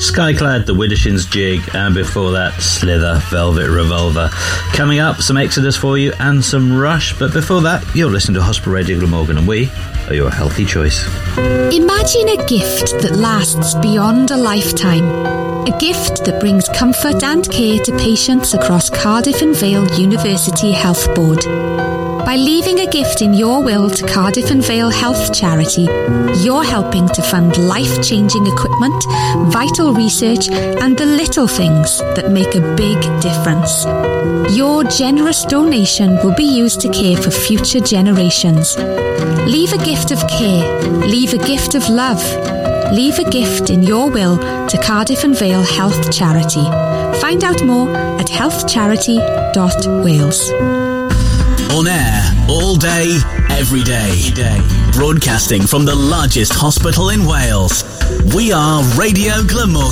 Skyclad, The Widdershins Jig, and before that, Slither, Velvet Revolver. Coming up, some Exodus for you and some Rush, but before that, you're listening to Hospital Radio Glamorgan, and we are your healthy choice. Imagine a gift that lasts beyond a lifetime. A gift that brings comfort and care to patients across Cardiff and Vale University Health Board. By leaving a gift in your will to Cardiff and Vale Health Charity, you're helping to fund life-changing equipment, vital research, and the little things that make a big difference. Your generous donation will be used to care for future generations. Leave a gift of care. Leave a gift of love. Leave a gift in your will to Cardiff and Vale Health Charity. Find out more at healthcharity.wales. On air, all day, every day. Broadcasting from the largest hospital in Wales. We are Radio Glamorgan.